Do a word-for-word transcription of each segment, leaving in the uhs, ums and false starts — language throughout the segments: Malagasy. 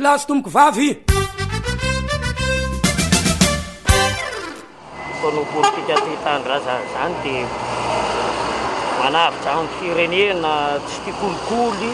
lahy sy tomboky vavy. Fanaon'ny politika ty tanindrazana zany dia manavitra amin'ny firenena tsy tia kolikoly,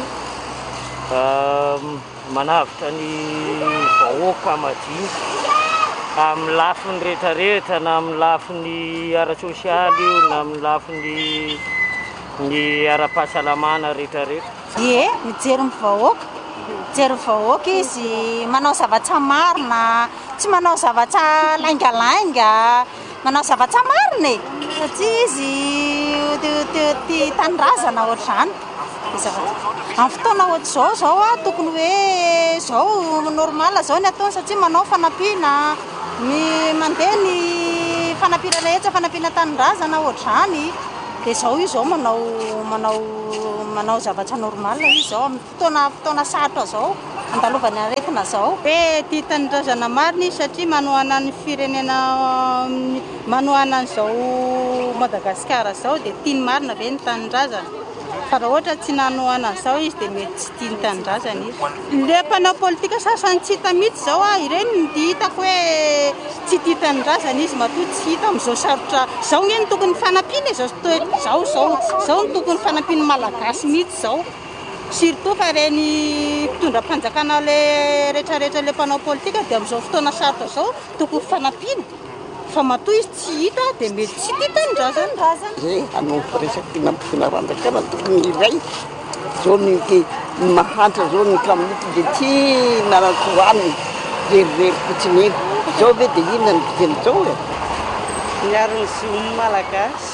manavitra ny vahoaka madinika amin'ny lafiny rehetrarehetra, na amin'ny lafiny ara-sosialy io, na amin'ny lafiny ny ara-pahasalamana rehetrarehetra. Ie, mijery ny vahoaka, mijery ny vahoaka izy manao zavatra marina, tsy manao zavatra laingalainga, manao zavatra marina e, satria izy tia tanindrazana ohatr'izany. Amin'ny fotoana ohatr'izao zao a tokony hoe zao normala zao ny ataony, satria manao fanampiana, ny mandeha ny fanampiana rehetra, fanampiana tanindrazana ohatr'izany. Dia zao izy zao manao manao manao zavatra normal izy zao amin'ny fotoana fotoana sarotra zao, andalovany aretina zao. Be tia tanindrazana marina izy satria manohana ny firenena, manohana an'izao Madagasikara zao dia tiany marina be ny tanindrazana. Fa raha ohatra tsy nanohana an'izao izy dia mety tsy tia ny tanindrazana izy. Le mpanao politika sasany tsy hita mihitsy zao a, ireny ny hitako hoe tsy tia tanindrazana izy, matoa tsy hita amin'izao sarotra zao. Ny ny tokony fanampiana zao zao zao zao ny tokony fanampiana malagasy mihitsy zao, surtout fa reny mpitondram-panjakana le rehetrarehetra le mpanao politika dia amin'izao fotoana sarotra zao tokony fanampiana. Fa matoa izy tsy hita dia mety tsy tia tanindrazana. Zay hanao firesaka nampifinarandrakana tokony iray zao ny mahantra zao ny kaminity dia tia narakoraniny rerirery fotsiny eny zao ve dia inona ny fiteny zao e miaro ny zomy malagasy.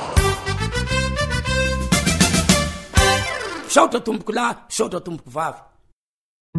Saotra tomboky lahy, saotra tomboky vavy.